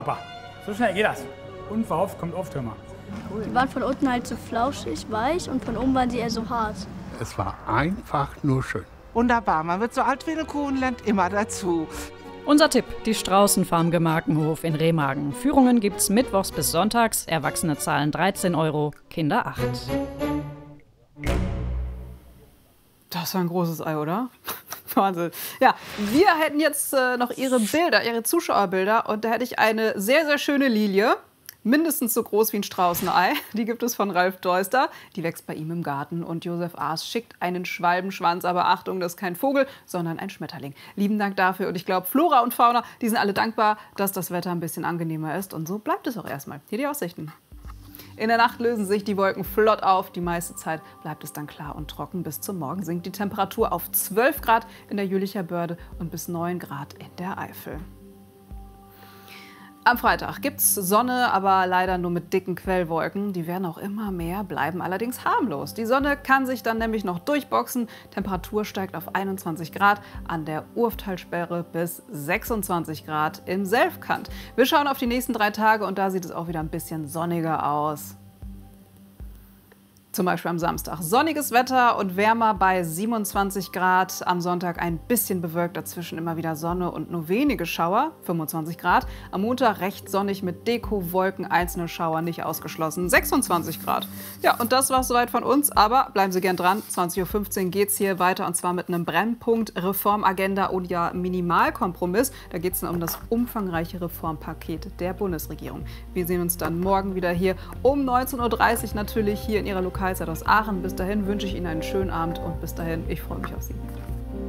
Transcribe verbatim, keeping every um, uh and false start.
Super. So schnell geht das. Unverhofft kommt oft, hör mal. Cool. Die waren von unten halt so flauschig, weich und von oben waren sie eher so hart. Es war einfach nur schön. Wunderbar, man wird so alt wie eine Kuh und lernt immer dazu. Unser Tipp, die Straußenfarm Gemarkenhof in Remagen. Führungen gibt's mittwochs bis sonntags. Erwachsene zahlen dreizehn Euro, Kinder acht. Das war ein großes Ei, oder? Wahnsinn. Ja, wir hätten jetzt äh, noch Ihre Bilder, Ihre Zuschauerbilder. Und da hätte ich eine sehr, sehr schöne Lilie. Mindestens so groß wie ein Straußenei. Die gibt es von Ralf Deuster. Die wächst bei ihm im Garten. Und Josef Aas schickt einen Schwalbenschwanz. Aber Achtung, das ist kein Vogel, sondern ein Schmetterling. Lieben Dank dafür. Und ich glaube, Flora und Fauna, die sind alle dankbar, dass das Wetter ein bisschen angenehmer ist. Und so bleibt es auch erstmal. Hier die Aussichten. In der Nacht lösen sich die Wolken flott auf. Die meiste Zeit bleibt es dann klar und trocken. Bis zum Morgen sinkt die Temperatur auf zwölf Grad in der Jülicher Börde und bis neun Grad in der Eifel. Am Freitag gibt es Sonne, aber leider nur mit dicken Quellwolken. Die werden auch immer mehr, bleiben allerdings harmlos. Die Sonne kann sich dann nämlich noch durchboxen. Temperatur steigt auf einundzwanzig Grad, an der Urftalsperre bis sechsundzwanzig Grad im Selfkant. Wir schauen auf die nächsten drei Tage und da sieht es auch wieder ein bisschen sonniger aus. Zum Beispiel am Samstag. Sonniges Wetter und wärmer bei siebenundzwanzig Grad. Am Sonntag ein bisschen bewölkt, dazwischen immer wieder Sonne und nur wenige Schauer, fünfundzwanzig Grad. Am Montag recht sonnig mit Deko, Wolken, einzelne Schauer nicht ausgeschlossen, sechsundzwanzig Grad. Ja, und das war's soweit von uns, aber bleiben Sie gern dran. zwanzig Uhr fünfzehn geht's hier weiter und zwar mit einem Brennpunkt Reformagenda und ja Minimalkompromiss. Da geht es um das umfangreiche Reformpaket der Bundesregierung. Wir sehen uns dann morgen wieder hier um neunzehn Uhr dreißig natürlich hier in Ihrer Lokalzeit aus Aachen. Bis dahin wünsche ich Ihnen einen schönen Abend und bis dahin, ich freue mich auf Sie.